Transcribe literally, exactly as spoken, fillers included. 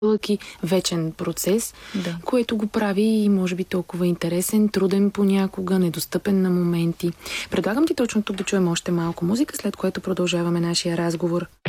дълъг и вечен процес, да. което го прави и може би толкова интересен, труден понякога, недостъпен на моменти. Предлагам ти точно тук да чуем още малко музика, след което продължаваме нашия разговор.